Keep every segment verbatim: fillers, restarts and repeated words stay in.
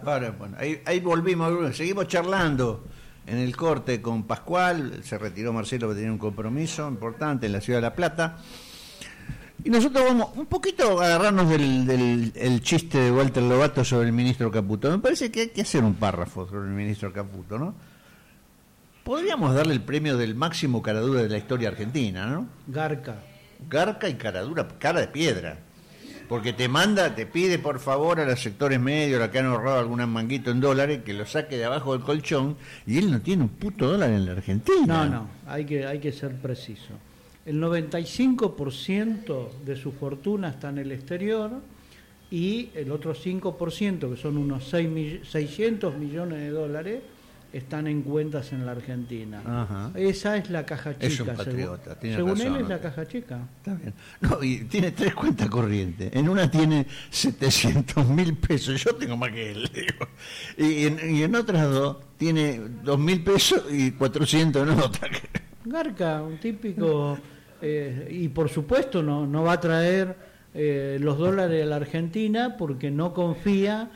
Ahora, bueno, ahí, ahí volvimos, seguimos charlando en el corte con Pascual. Se retiró Marcelo que tenía un compromiso importante en la ciudad de La Plata. Y nosotros vamos un poquito a agarrarnos del, del el chiste de Walter Lobato sobre el ministro Caputo. Me parece que hay que hacer un párrafo sobre el ministro Caputo, ¿no? Podríamos darle el premio del máximo caradura de la historia argentina, ¿no? Garca. Garca y caradura, cara de piedra. Porque te manda, te pide por favor a los sectores medios, a los que han ahorrado algún manguito en dólares, que lo saque de abajo del colchón, y él no tiene un puto dólar en la Argentina. No, no, hay que, hay que ser preciso. El noventa y cinco por ciento de su fortuna está en el exterior y el otro cinco por ciento, que son unos seiscientos millones de dólares, están en cuentas en la Argentina. Ajá. Esa es la caja chica. Es un patriota, tiene según razón, él es ¿no? La caja chica. Está bien. No, y tiene tres cuentas corrientes. En una tiene setecientos mil pesos. Yo tengo más que él. Digo. Y, en, y en otras dos tiene dos mil pesos y cuatrocientos en otra. Garca, un típico... Eh, y por supuesto no, no va a traer eh, los dólares a la Argentina porque no confía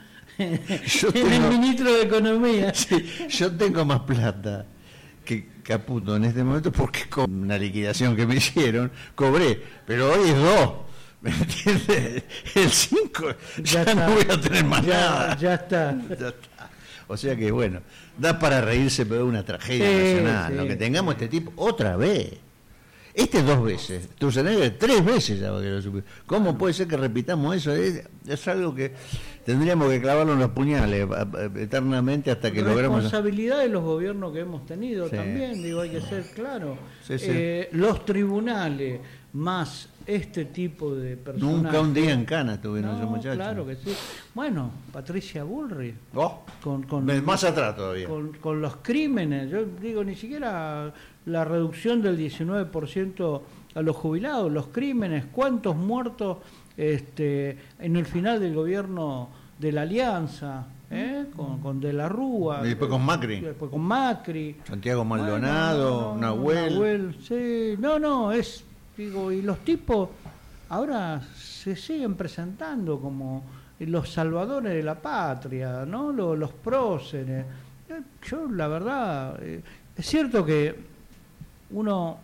yo en tengo, el ministro de Economía. Sí, yo tengo más plata que Caputo en este momento porque con una liquidación que me hicieron cobré, pero hoy es dos. ¿Me entiendes? El cinco ya, ya no voy a tener más ya, nada. Ya está. Ya está. O sea que bueno, da para reírse, pero es una tragedia sí, nacional. Sí, ¿no? Que tengamos sí. este tipo otra vez. Este dos veces, Sturzenegger tres veces ya va que lo supe. ¿Cómo puede ser que repitamos eso? Es, es algo que tendríamos que clavarlo en los puñales eternamente hasta que logremos... Responsabilidad de los gobiernos que hemos tenido sí. también, digo, hay que ser claro. Sí, sí. Eh, los tribunales más este tipo de personas... Nunca un día en Cana tuvieron no, esos muchachos. Claro que sí. Bueno, Patricia Bullrich. Oh, con, con, más atrás todavía. Con, con los crímenes, yo digo, ni siquiera la reducción del diecinueve por ciento a los jubilados, los crímenes, cuántos muertos este, en el final del gobierno de la Alianza, ¿eh? con, con De la Rúa. Y después con Macri. Después con Macri. Santiago Maldonado, bueno, no, no, Nahuel. Nahuel. Sí, no, no, es... Digo, y los tipos ahora se siguen presentando como los salvadores de la patria, ¿no? Los, los próceres. Yo, la verdad, eh, es cierto que uno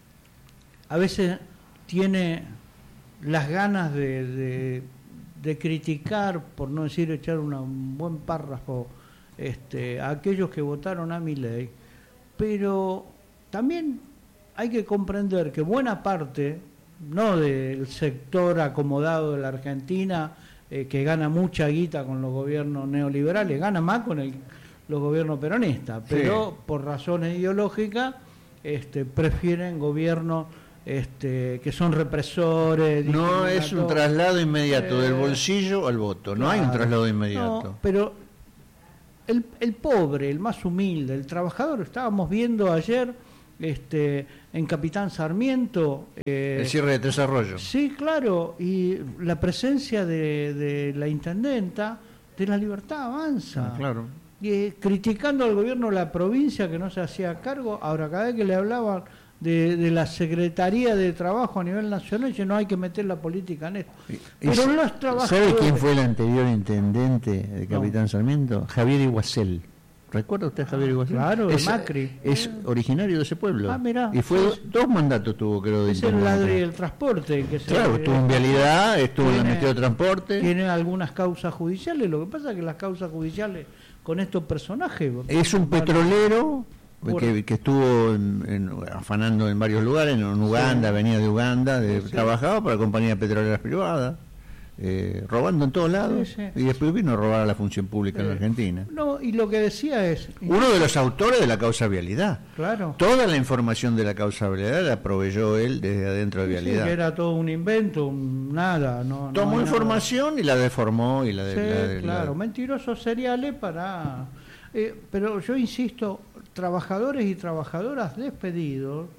a veces tiene las ganas de, de, de criticar, por no decir echar una, un buen párrafo, este, a aquellos que votaron a Milei, pero también hay que comprender que buena parte, no del sector acomodado de la Argentina, eh, que gana mucha guita con los gobiernos neoliberales, gana más con el, los gobiernos peronistas, pero sí. por razones ideológicas este, prefieren gobiernos este, que son represores. No es un traslado inmediato eh, del bolsillo al voto, no claro, hay un traslado inmediato. No, pero el, el pobre, el más humilde, el trabajador, estábamos viendo ayer... Este, en Capitán Sarmiento eh, el cierre de Tres Arroyos. Sí, claro, y la presencia de, de la intendenta de La Libertad Avanza, ah, claro. y, eh, criticando al gobierno de la provincia que no se hacía cargo. Ahora cada vez que le hablaban de, de la Secretaría de Trabajo a nivel nacional, dice no hay que meter la política en esto. Y, pero y los trabajadores... ¿Sabe quién fue el anterior intendente de Capitán no. Sarmiento? Javier Iguacel. ¿Recuerda usted a Javier Iguacel? Claro, es, Macri. Es originario de ese pueblo. Ah, mirá. Y fue sí. dos mandatos tuvo, creo, de es el ladri del transporte. Que claro, se, estuvo en vialidad, estuvo tiene, en el Ministerio de Transporte. Tiene algunas causas judiciales. Lo que pasa es que las causas judiciales con estos personajes... Es un petrolero por, que, que estuvo en, en, afanando en varios lugares, en Uganda, sí. venía de Uganda, de, sí. trabajaba para compañías petroleras privadas. Eh, robando en todos lados, sí, sí. y después vino a robar a la función pública eh, en Argentina. No, y lo que decía es... Uno de los autores de la causa vialidad. Claro. Toda la información de la causa vialidad la proveyó él desde adentro de sí, vialidad. Sí, que era todo un invento, un nada. No, Tomó no información nada. y la deformó. y la de, sí, la de, claro, la... mentirosos seriales para... Eh, pero yo insisto, trabajadores y trabajadoras despedidos,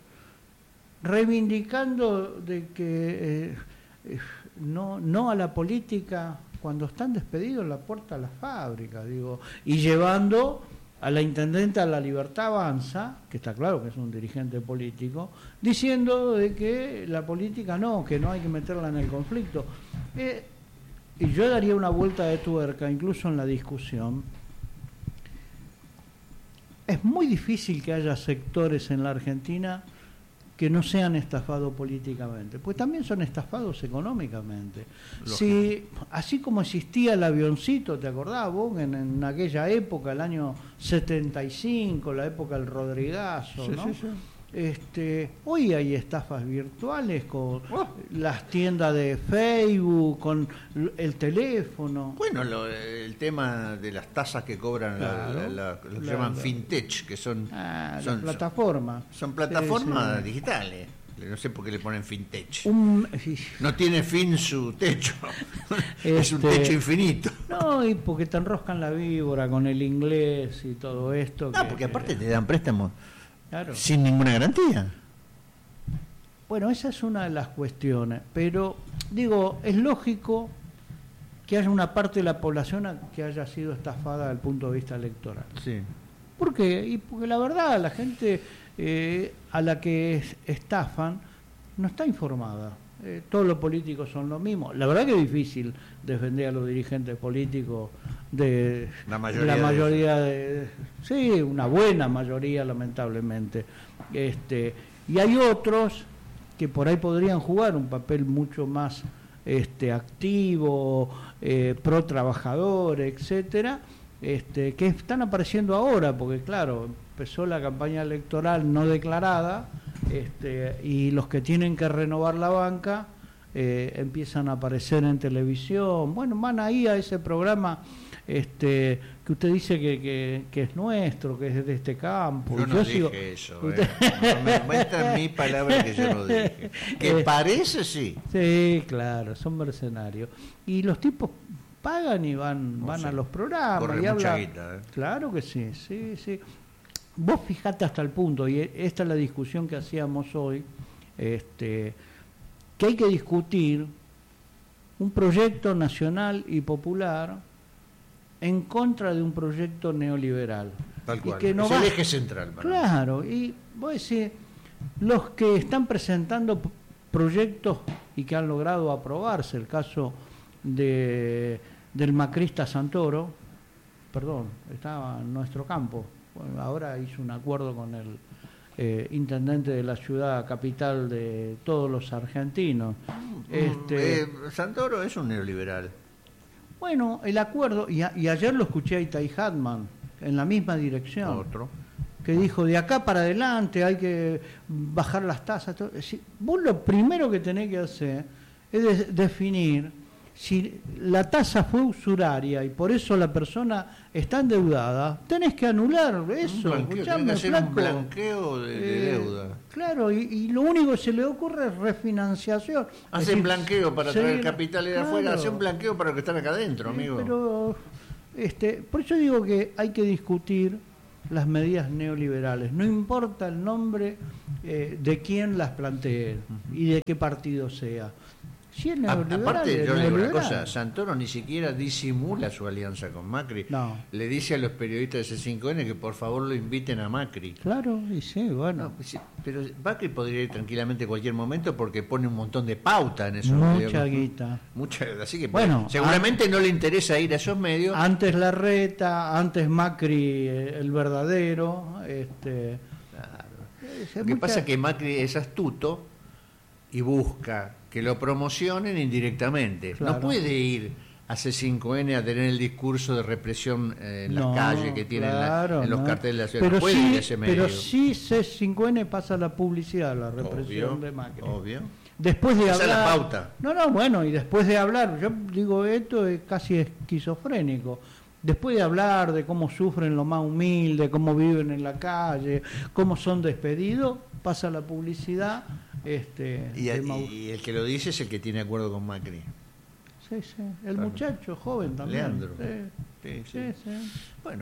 reivindicando de que... Eh, eh, no no a la política cuando están despedidos en la puerta de la fábrica, digo, y llevando a la intendenta de La Libertad Avanza, que está claro que es un dirigente político, diciendo de que la política no, que no hay que meterla en el conflicto. Eh, y yo daría una vuelta de tuerca, incluso en la discusión. Es muy difícil que haya sectores en la Argentina que no sean estafados políticamente, pues también son estafados económicamente. Si, así como existía el avioncito, ¿te acordás vos? En, en aquella época, el año setenta y cinco, la época del Rodrigazo, sí, ¿no? Sí, sí. Este, hoy hay estafas virtuales con oh. las tiendas de Facebook, con el teléfono. Bueno, lo, el tema de las tasas que cobran, claro, la, la, la, lo que claro. llaman fintech, que son, ah, son plataformas. Son, son plataformas sí, sí. digitales. No sé por qué le ponen fintech. Un, no tiene fin su techo. Este, es un techo infinito. No, y porque te enroscan la víbora con el inglés y todo esto. No, que, porque aparte te dan préstamos. Claro. Sin ninguna garantía. Bueno, esa es una de las cuestiones, pero digo, es lógico que haya una parte de la población que haya sido estafada desde el punto de vista electoral. Sí. ¿Por qué? Y porque la verdad, la gente eh, a la que es, estafan no está informada. Eh, todos los políticos son lo mismo. La verdad que es difícil defender a los dirigentes políticos de la mayoría, la mayoría de, de sí, una buena mayoría, lamentablemente. Este, y hay otros que por ahí podrían jugar un papel mucho más este, activo, eh, pro trabajador, etcétera, este, que están apareciendo ahora, porque claro, empezó la campaña electoral no declarada. Este, y los que tienen que renovar la banca eh, empiezan a aparecer en televisión. Bueno, van ahí a ese programa este, que usted dice que, que, que es nuestro, que es de este campo. Yo no yo dije sigo... eso, usted... eh. no me cuenta mi palabra que yo no dije. Que eh, parece sí. Sí, claro, son mercenarios. Y los tipos pagan y van, no van sé. a los programas. Corre y mucha habla... guita, ¿eh? Claro que sí, sí, sí. Vos fijate hasta el punto, y esta es la discusión que hacíamos hoy, este, que hay que discutir un proyecto nacional y popular en contra de un proyecto neoliberal. Tal cual, y que no es va... el eje central. Para claro, mí. Y vos decís, los que están presentando proyectos y que han logrado aprobarse, el caso de del macrista Santoro, perdón, estaba en nuestro campo, bueno, ahora hizo un acuerdo con el eh, intendente de la ciudad capital de todos los argentinos. Este, eh, Santoro es un neoliberal. Bueno, el acuerdo, y, a, y ayer lo escuché a Itay Hatman en la misma dirección. Otro. Que dijo, de acá para adelante hay que bajar las tasas. Todo. Si, vos lo primero que tenés que hacer es de, definir si la tasa fue usuraria y por eso la persona está endeudada, tenés que anular eso. Un blanqueo, tenés que hacer un blanqueo de, de eh, deuda. Claro, y, y lo único que se le ocurre es refinanciación. Hacen blanqueo para seguir, traer capital de claro, afuera, hacen blanqueo para los que están acá adentro, amigo. Pero, este, por eso digo que hay que discutir las medidas neoliberales. No importa el nombre eh, de quién las plantee y de qué partido sea. Si es neoliberal, aparte, es yo le digo una neoliberal. cosa, Santoro ni siquiera disimula su alianza con Macri. No. Le dice a los periodistas de C cinco N que por favor lo inviten a Macri. Claro, y sí, bueno. No, pues, pero Macri podría ir tranquilamente en cualquier momento porque pone un montón de pauta en esos Mucha medios. guita. Mucha, así que bueno, seguramente antes, no le interesa ir a esos medios. Antes Larreta, antes Macri, el verdadero. Este, claro. Lo que mucha... pasa es que Macri es astuto y busca que lo promocionen indirectamente. Claro. No puede ir a C cinco N a tener el discurso de represión eh, en no, las calles que tienen claro, la, en los no. carteles de la ciudad. Pero No puede sí, ir a ese medio. Pero sí C cinco N pasa la publicidad, la represión obvio, de Macri. Obvio. Después de Esa hablar, es la pauta. No, no, bueno, y después de hablar, yo digo, esto es casi esquizofrénico. Después de hablar de cómo sufren los más humildes, cómo viven en la calle, cómo son despedidos, pasa la publicidad. Este, y, a, y el que lo dice es el que tiene acuerdo con Macri. Sí, sí. El claro. muchacho joven también. Leandro. Sí. Sí, sí. Sí, sí. Bueno,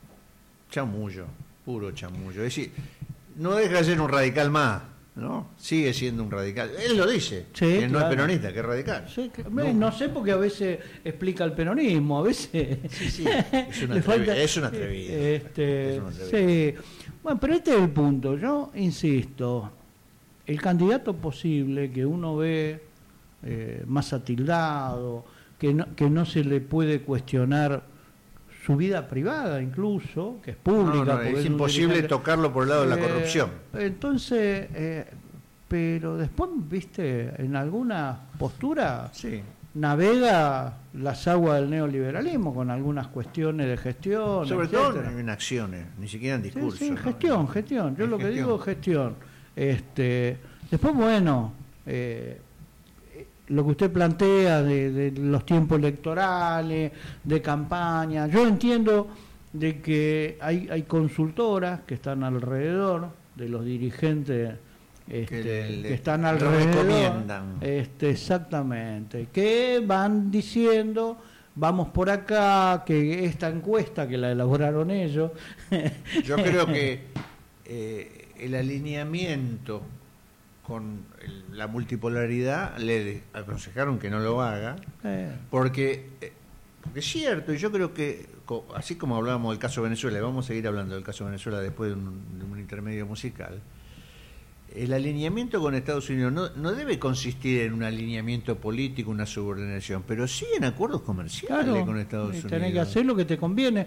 chamullo, puro chamullo. Es decir, no deja de ser un radical más, ¿no? Sigue siendo un radical. Él lo dice, sí, que claro. no es peronista, que es radical. Sí, que, no. no sé porque a veces explica el peronismo, a veces... Sí, sí, es una atrevida. Es una atrevida. Este, es una atrevida. Sí. Bueno, pero este es el punto. Yo insisto, el candidato posible que uno ve eh, más atildado, que no, que no se le puede cuestionar su vida privada incluso, que es pública. No, no, es, es imposible tocarlo por el lado de la corrupción. Eh, entonces, eh, pero después, viste, en alguna postura sí. navega las aguas del neoliberalismo con algunas cuestiones de gestión. Sobre etcétera. todo en acciones, ni siquiera en discursos. Sí, sí, ¿no? gestión, gestión. Yo en lo que gestión. digo es gestión. Este, después, bueno, eh, lo que usted plantea de, de los tiempos electorales, de campaña, yo entiendo de que hay, hay consultoras que están alrededor de los dirigentes este, que, le, que están le alrededor, recomiendan. Este, exactamente, que van diciendo vamos por acá, que esta encuesta que la elaboraron ellos. Yo creo que eh, el alineamiento con el, la multipolaridad le aconsejaron que no lo haga, eh. porque, eh, porque es cierto, y yo creo que, co, así como hablábamos del caso Venezuela, y vamos a seguir hablando del caso Venezuela después de un, de un intermedio musical, el alineamiento con Estados Unidos no, no debe consistir en un alineamiento político, una subordinación, pero sí en acuerdos comerciales claro, con Estados y Unidos. Tenés que hacer lo que te conviene.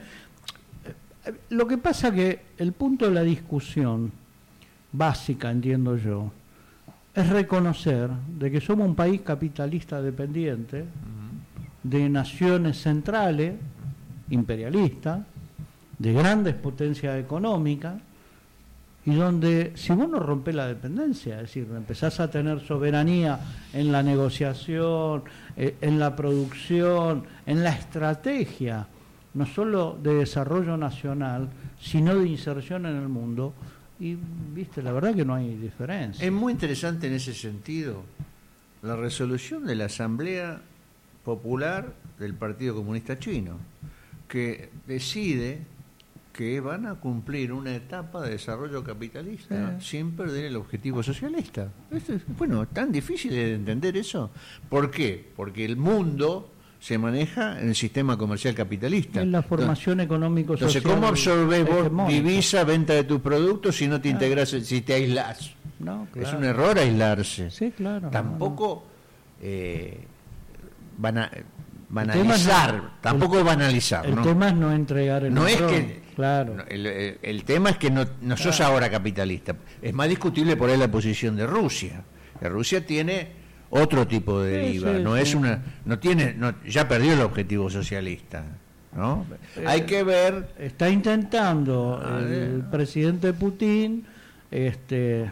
Lo que pasa que el punto de la discusión básica, entiendo yo, es reconocer de que somos un país capitalista dependiente, uh-huh. de naciones centrales, imperialistas, de grandes potencias económicas, y donde si vos no rompés la dependencia, es decir, empezás a tener soberanía en la negociación, eh, en la producción, en la estrategia, no solo de desarrollo nacional, sino de inserción en el mundo, y viste, la verdad que no hay diferencia. Es muy interesante en ese sentido la resolución de la Asamblea Popular del Partido Comunista Chino, que decide que van a cumplir una etapa de desarrollo capitalista sí. sin perder el objetivo socialista. Es, es, bueno, es tan difícil de entender eso. ¿Por qué? Porque el mundo se maneja en el sistema comercial capitalista. En la formación económico-social. Entonces, ¿cómo absorbes vos divisa, venta de tus productos si no te integras, ah. si te aislás? No, claro. Es un error aislarse. Sí, claro. Tampoco eh, van a banalizar, no, tampoco el, banalizar. El ¿no? tema es no entregar el No control, es que claro. No, el, el, el tema es que no, no sos claro. ahora capitalista. Es más discutible por ahí la posición de Rusia. Que Rusia tiene otro tipo de deriva, sí, sí, no sí. es una, no tiene, no, ya perdió el objetivo socialista, ¿no? Eh, Hay que ver. Está intentando ah, el, el presidente Putin, este,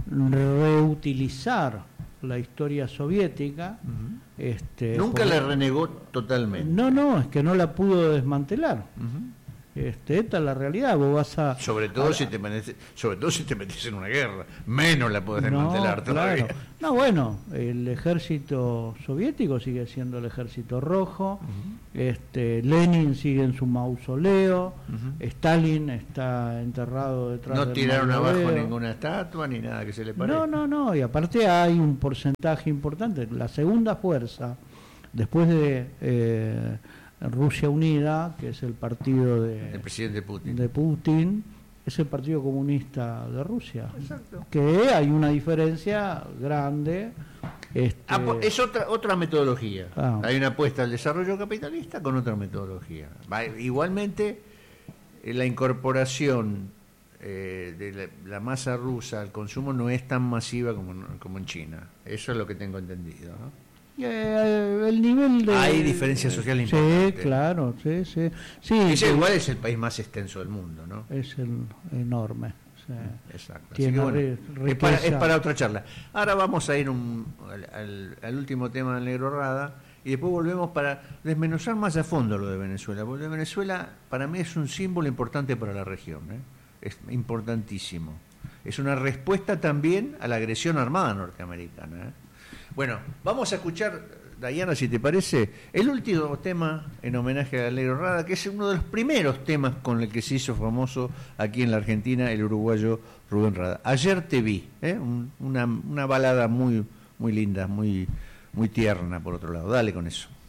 reutilizar la historia soviética. Uh-huh. Este, Nunca la renegó totalmente. No, no, es que no la pudo desmantelar. Uh-huh. Este, esta es la realidad. Vos vas a sobre todo a, si te metes, sobre todo si te metes en una guerra, menos la podés desmantelar no, todavía. Claro. No, bueno, el ejército soviético sigue siendo el ejército rojo. Uh-huh. Este, Lenin sigue en su mausoleo. Uh-huh. Stalin está enterrado detrás no del tiraron mausoleo. abajo ninguna estatua ni nada que se le parezca. No, no, no. Y aparte hay un porcentaje importante. La segunda fuerza, después de eh, Rusia Unida, que es el partido de, el presidente Putin. de Putin, es el Partido Comunista de Rusia. Exacto. Que hay una diferencia grande. Este... Ah, es otra otra metodología. Ah. Hay una apuesta al desarrollo capitalista con otra metodología. Igualmente, la incorporación eh, de la, la masa rusa al consumo no es tan masiva como, como en China. Eso es lo que tengo entendido, ¿no? Eh, el nivel de hay diferencias sociales sí, importantes. Claro, sí, sí, sí. Ese igual es el país más extenso del mundo, ¿no? Es el enorme. Sí. Exacto. Tiene Así que, bueno, es, para, es para otra charla. Ahora vamos a ir un, al, al, al último tema del Negro Rada y después volvemos para desmenuzar más a fondo lo de Venezuela. Porque Venezuela para mí es un símbolo importante para la región, ¿eh? Es importantísimo. Es una respuesta también a la agresión armada norteamericana, ¿eh? Bueno, vamos a escuchar, Dayana, si te parece, el último tema en homenaje a Negro Rada, que es uno de los primeros temas con el que se hizo famoso aquí en la Argentina el uruguayo Rubén Rada. Ayer te vi, ¿eh? Un, una, una balada muy, muy linda, muy, muy tierna por otro lado. Dale con eso.